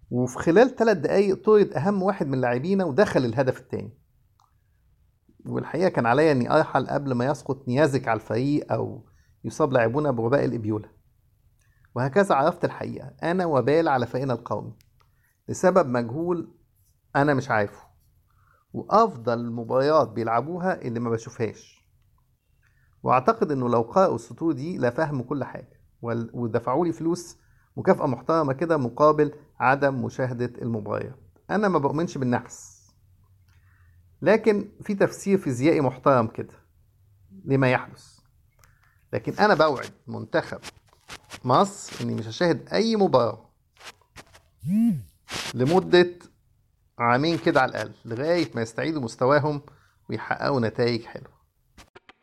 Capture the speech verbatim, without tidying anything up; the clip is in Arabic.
وفي خلال ثلاث دقايق طرد أهم واحد من لاعبينا ودخل الهدف التاني. والحقيقة كان عليا إني أرحل قبل ما يسقط نيازك على الفريق أو يصاب لاعبونا بوباء الإبيولا. وهكذا عرفت الحقيقة أنا وبال على فريقنا القومي لسبب مجهول أنا مش عارفه. وأفضل المباريات بيلعبوها اللي ما بشوفهاش. وأعتقد إنه لو قرأوا السطور دي لفهموا كل حاجة وال- ودفعوا لي فلوس مكافأة محترمة كده مقابل عدم مشاهدة المباريات. أنا ما بؤمنش بالنحس، لكن في تفسير فيزيائي محترم كده لما يحدث. لكن أنا بوعد منتخب مصر إني مش هشاهد أي مباراة لمدة عامين كده على الأقل لغاية ما يستعيدوا مستواهم ويحققوا نتائج حلوة.